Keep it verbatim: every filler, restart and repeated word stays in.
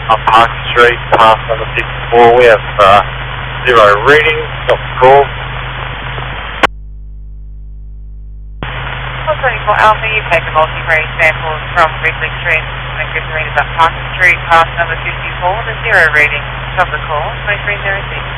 on Park Street, past number fifty-four. We have uh, zero reading. Stop the call. twenty-four Alpha, you've taken multi-range samples from Ridley Street and Griffin up Park Street, past number fifty-four, the zero reading. Stop the call, twenty-three zero six.